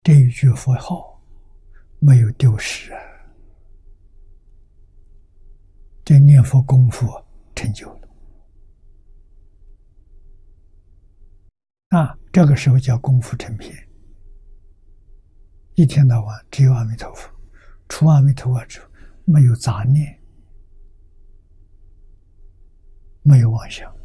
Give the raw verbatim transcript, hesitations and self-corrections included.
这一句佛号没有丢失啊，这念佛功夫成就了啊！这个时候叫功夫成片，一天到晚只有阿弥陀佛，除阿弥陀佛之后没有杂念，没有妄想。